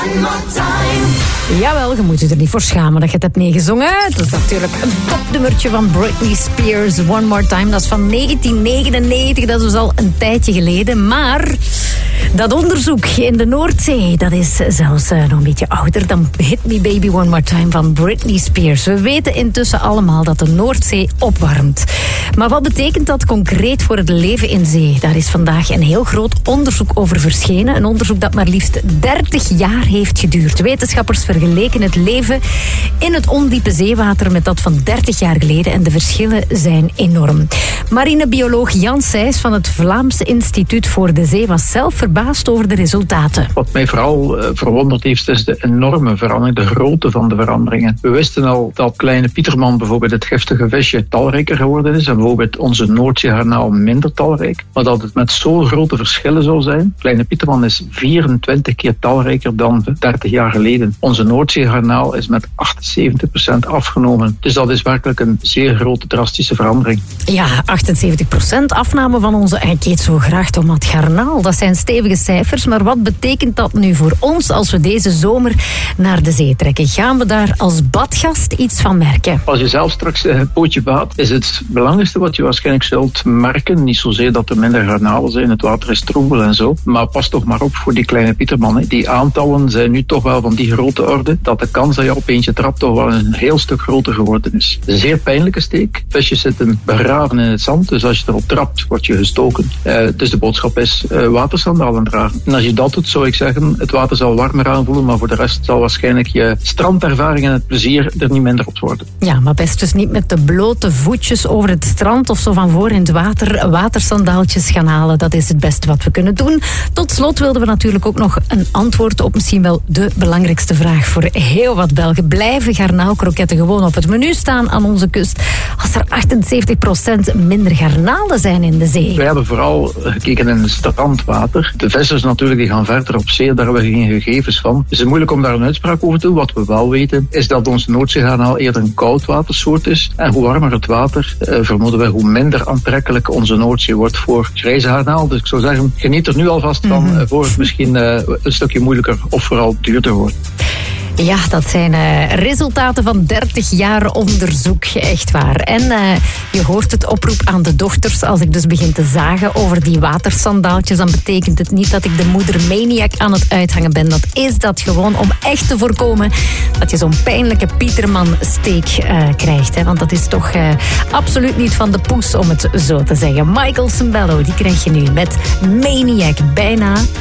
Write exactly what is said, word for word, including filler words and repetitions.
Jawel, je moet je er niet voor schamen dat je het hebt meegezongen. Dat is natuurlijk een topnummertje van Britney Spears, One More Time. Dat is van negentien negenennegentig, dat is dus al een tijdje geleden. Maar dat onderzoek in de Noordzee, dat is zelfs uh, nog een beetje ouder dan Hit Me Baby One More Time van Britney Spears. We weten intussen allemaal dat de Noordzee opwarmt. Maar wat betekent dat concreet voor het leven in zee? Daar is vandaag een heel groot onderzoek over verschenen. Een onderzoek dat maar liefst dertig jaar heeft geduurd. Wetenschappers vergeleken het leven in het ondiepe zeewater met dat van dertig jaar geleden. En de verschillen zijn enorm. Marinebioloog Jan Sijs van het Vlaams Instituut voor de Zee was zelf verbaasd over de resultaten. Wat mij vooral uh, verwonderd heeft, is de enorme verandering, de grootte van de veranderingen. We wisten al dat kleine Pieterman, bijvoorbeeld het giftige visje, talrijker geworden is en bijvoorbeeld onze Noordzeegarnaal minder talrijk. Maar dat het met zo'n grote verschillen zou zijn. Kleine Pieterman is vierentwintig keer talrijker dan dertig jaar geleden. Onze Noordzeegarnaal is met achtenzeventig procent afgenomen. Dus dat is werkelijk een zeer grote drastische verandering. Ja, achtenzeventig procent afname van onze, en ik eet zo graag tomaatgarnaal. Dat zijn stevige cijfers, maar wat betekent dat nu voor ons als we deze zomer naar de zee trekken? Gaan we daar als badgast iets van merken? Als je zelf straks een pootje baat, is het belangrijkste wat je waarschijnlijk zult merken, niet zozeer dat er minder garnalen zijn, het water is troebel en zo, maar pas toch maar op voor die kleine Pieterman. Hè. Die aantallen zijn nu toch wel van die grote orde, dat de kans dat je op eentje trapt toch wel een heel stuk groter geworden is. Een zeer pijnlijke steek. Visjes zitten begraven in het zand, dus als je erop trapt, word je gestoken. Uh, dus de boodschap is uh, watersandalen dragen. En als je dat doet, zou ik zeggen, het water zal warmer aanvoelen, maar voor de rest zal waarschijnlijk je strandervaring en het plezier er niet minder op worden. Ja, maar best dus niet met de blote voetjes over het strand of zo van voor in het water watersandaaltjes gaan halen. Dat is het beste wat we kunnen doen. Tot slot wilden we natuurlijk ook nog een antwoord op misschien wel de belangrijkste vraag voor heel wat Belgen. Blijven garnaalkroketten gewoon op het menu staan aan onze kust als er achtenzeventig procent minder garnalen zijn in de zee? Wij hebben vooral gekeken in het strandwater. De vissers natuurlijk, die gaan verder op zee, daar hebben we geen gegevens van. Het is moeilijk om daar een uitspraak over te doen. Wat we wel weten, is dat onze Noordzeegarnaal eerder een koudwatersoort is. En hoe warmer het water, eh, vermoeden wij hoe minder aantrekkelijk onze Noordzee wordt voor grijze garnaal. Dus ik zou zeggen, geniet er nu alvast van, mm-hmm. voor het misschien uh, een stukje moeilijker of vooral duurder wordt. Ja, dat zijn uh, resultaten van dertig jaar onderzoek, echt waar. En uh, je hoort het oproep aan de dochters. Als ik dus begin te zagen over die watersandaaltjes, dan betekent het niet dat ik de moeder maniac aan het uithangen ben. Dat is dat gewoon om echt te voorkomen dat je zo'n pijnlijke Pieterman-steek uh, krijgt. Hè? Want dat is toch uh, absoluut niet van de poes, om het zo te zeggen. Michael Sembello, die krijg je nu met Maniac. Bijna